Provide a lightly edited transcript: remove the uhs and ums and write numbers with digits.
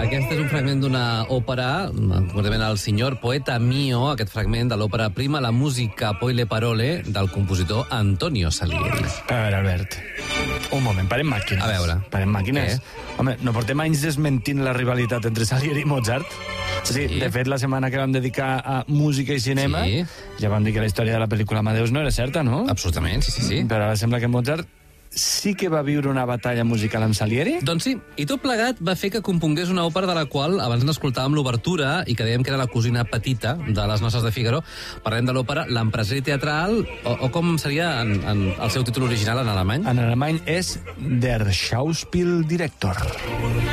Aquest és un fragment d'una òpera, concretament el Signor Poeta Mio, aquest fragment de l'òpera Prima la musica poi le parole del compositor Antonio Salieri. A veure, Albert, un moment, parem màquines. A veure. Parem màquines. Home, no portem anys desmentint la rivalitat entre Salieri i Mozart? Sí. De fet, la setmana que vam dedicar a música i cinema, ja vam dir que la història de la pel·lícula Amadeus no era certa, no? Absolutament, sí. Però ara sembla que Mozart sí que va viure una batalla musical amb Salieri? Doncs sí, i tot plegat va fer que compongués una òpera de la qual abans n'escoltàvem l'obertura i que dèiem que era la cosina petita de les noces de Figaro. Parlem de l'òpera L'empresari teatral, o com seria en el seu títol original en alemany? En alemany és Der Schauspieldirektor.